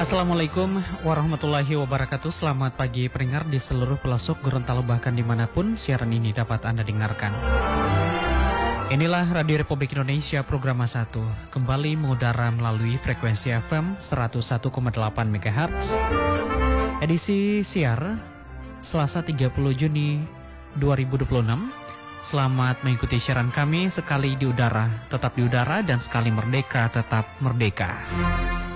Assalamualaikum warahmatullahi wabarakatuh. Selamat pagi pendengar di seluruh pelosok Gorontalo, bahkan dimanapun siaran ini dapat Anda dengarkan. Inilah Radio Republik Indonesia Program 1, kembali mengudara melalui frekuensi FM 101,8 MHz. Edisi siar Selasa 30 Juni 2026. Selamat mengikuti siaran kami, sekali di udara tetap di udara dan sekali merdeka tetap merdeka.